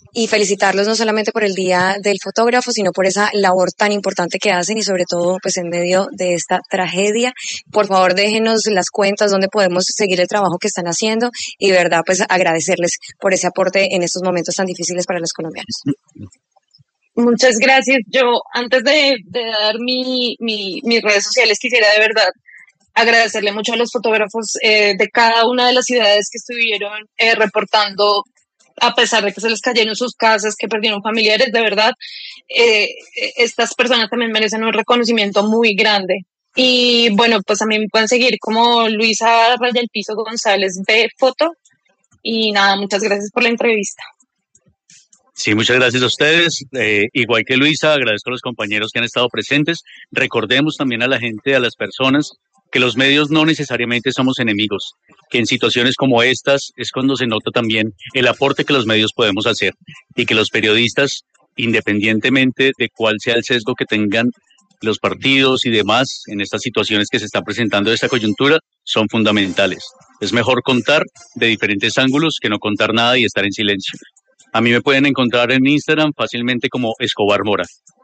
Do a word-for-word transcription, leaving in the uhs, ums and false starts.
y felicitarlos no solamente por el Día del Fotógrafo, sino por esa labor tan importante que hacen y sobre todo pues en medio de esta tragedia. Por favor, déjenos las cuentas donde podemos seguir el trabajo que están haciendo y de verdad pues agradecerles por ese aporte en estos momentos tan difíciles para los colombianos. Muchas gracias. Yo, antes de, de dar mi, mi, mis redes sociales, quisiera de verdad agradecerle mucho a los fotógrafos eh, de cada una de las ciudades que estuvieron eh, reportando, a pesar de que se les cayeron sus casas, que perdieron familiares, de verdad, eh, estas personas también merecen un reconocimiento muy grande. Y bueno, pues a mí me pueden seguir como Luisa Raya el Piso González B Foto. Y nada, muchas gracias por la entrevista. Sí, muchas gracias a ustedes. Eh, igual que Luisa, agradezco a los compañeros que han estado presentes. Recordemos también a la gente, a las personas, que los medios no necesariamente somos enemigos, que en situaciones como estas es cuando se nota también el aporte que los medios podemos hacer y que los periodistas, independientemente de cuál sea el sesgo que tengan los partidos y demás en estas situaciones que se están presentando de esta coyuntura, son fundamentales. Es mejor contar de diferentes ángulos que no contar nada y estar en silencio. A mí me pueden encontrar en Instagram fácilmente como Escobar Mora.